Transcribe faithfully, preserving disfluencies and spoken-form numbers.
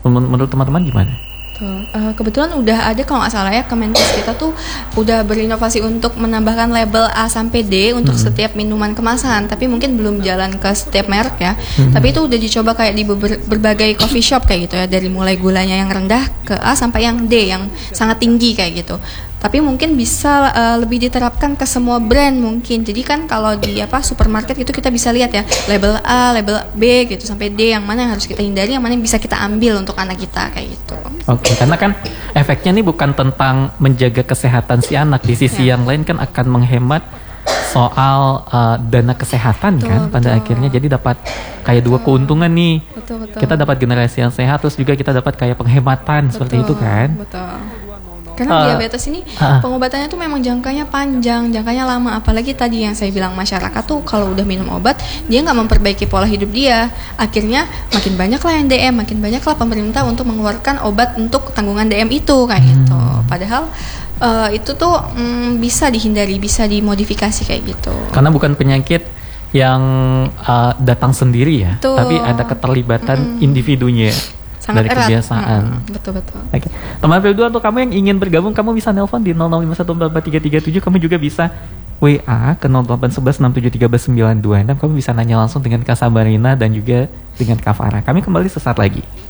Menurut teman-teman gimana? Tuh, uh, kebetulan udah ada kalau nggak salah ya Kemenkes kita tuh udah berinovasi untuk menambahkan label A sampai D untuk hmm. setiap minuman kemasan, tapi mungkin belum jalan ke setiap merek ya. Hmm. Tapi itu udah dicoba kayak di ber- berbagai coffee shop kayak gitu ya, dari mulai gulanya yang rendah ke A sampai yang D yang sangat tinggi kayak gitu. Tapi mungkin bisa uh, lebih diterapkan ke semua brand mungkin. Jadi kan kalau di apa supermarket itu kita bisa lihat ya label A, label B gitu sampai D, yang mana yang harus kita hindari, yang mana yang bisa kita ambil untuk anak kita kayak gitu. Oke, okay, karena kan efeknya ini bukan tentang menjaga kesehatan si anak, di sisi ya. Yang lain kan akan menghemat soal uh, dana kesehatan, betul, kan pada betul. Akhirnya jadi dapat kayak betul. Dua keuntungan nih. Betul, betul. Kita dapat generasi yang sehat, terus juga kita dapat kayak penghematan, betul, seperti itu kan. Betul. Karena uh, diabetes ini uh, pengobatannya tuh memang jangkanya panjang, jangkanya lama. Apalagi tadi yang saya bilang, masyarakat tuh kalau udah minum obat dia nggak memperbaiki pola hidup dia, akhirnya makin banyak lah yang D M, makin banyak lah pemerintah untuk mengeluarkan obat untuk tanggungan D M itu kayak hmm. gitu. Padahal uh, itu tuh mm, bisa dihindari, bisa dimodifikasi kayak gitu. Karena bukan penyakit yang uh, datang sendiri ya, tuh. Tapi ada keterlibatan mm-mm. individunya. Sangat dari erat. Kebiasaan. Hmm, betul betul. Oke. Teman P dua, untuk kamu yang ingin bergabung, kamu bisa nelpon di nol nol lima satu empat empat tiga tiga tujuh. Kamu juga bisa W A ke nol delapan satu satu enam tujuh tiga sembilan dua enam. Kamu bisa nanya langsung dengan Kak Sabarina dan juga dengan Kak Farah. Kami kembali sesaat lagi.